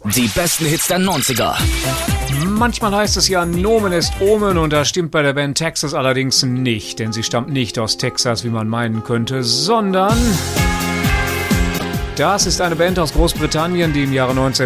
Die besten Hits der 90er. Manchmal heißt es ja, Nomen ist Omen, und das stimmt bei der Band Texas allerdings nicht, denn sie stammt nicht aus Texas, wie man meinen könnte, sondern das ist eine Band aus Großbritannien, die im Jahre